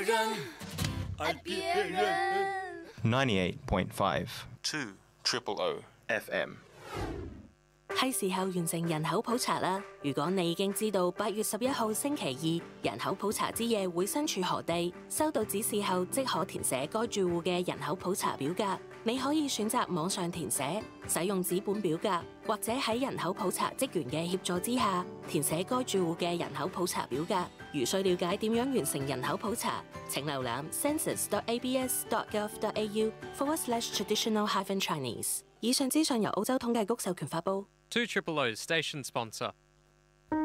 爱别人。 98.5 2 FM。 係時候完成人口普查啦！如果你已經知道8月11號星期二人口普查之夜會身處何地，收到指示後即可填寫該住戶嘅人口普查表格。你可以選擇網上填寫，使用紙本表格，或者喺人口普查職員嘅協助之下填寫該住戶嘅人口普查表格。如需了解點樣完成人口普查，請瀏覽 census.abs.gov.au/traditional-chinese。以上資訊由澳洲統計局授權發布。 200 station sponsor.